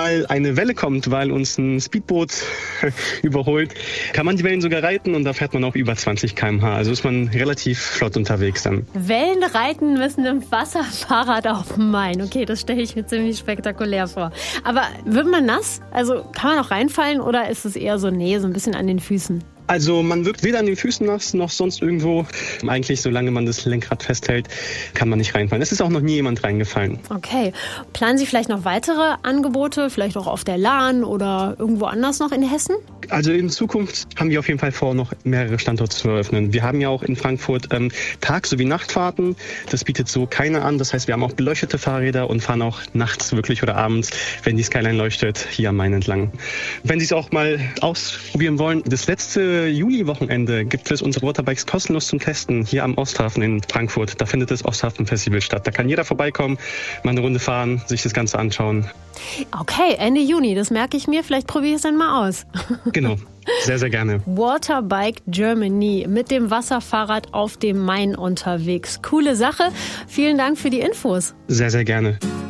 mal eine Welle kommt, weil uns ein Speedboot überholt, kann man die Wellen sogar reiten und da fährt man auch über 20 km/h. Also ist man relativ flott unterwegs dann. Wellen reiten mit einem Wasserfahrrad auf dem Main. Okay, das stelle ich mir ziemlich spektakulär vor. Aber wird man nass? Also kann man auch reinfallen oder ist es eher so, nee, so ein bisschen an den Füßen? Also man wirkt weder an den Füßen nass noch sonst irgendwo. Eigentlich, solange man das Lenkrad festhält, kann man nicht reinfallen. Es ist auch noch nie jemand reingefallen. Okay. Planen Sie vielleicht noch weitere Angebote, vielleicht auch auf der Lahn oder irgendwo anders noch in Hessen? Also in Zukunft haben wir auf jeden Fall vor, noch mehrere Standorte zu eröffnen. Wir haben ja auch in Frankfurt Tag- sowie Nachtfahrten. Das bietet so keiner an. Das heißt, wir haben auch beleuchtete Fahrräder und fahren auch nachts wirklich oder abends, wenn die Skyline leuchtet, hier am Main entlang. Wenn Sie es auch mal ausprobieren wollen, das letzte Juli-Wochenende gibt es unsere Waterbikes kostenlos zum Testen hier am Osthafen in Frankfurt. Da findet das Osthafen-Festival statt. Da kann jeder vorbeikommen, mal eine Runde fahren, sich das Ganze anschauen. Okay, Ende Juni, das merke ich mir. Vielleicht probiere ich es dann mal aus. Genau, sehr, sehr gerne. Waterbike Germany mit dem Wasserfahrrad auf dem Main unterwegs. Coole Sache. Vielen Dank für die Infos. Sehr, sehr gerne.